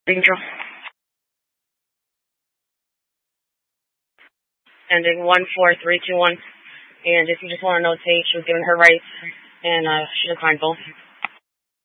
Angel. Ending 14321. And if you just want to notate, she was given her rights, and she declined both.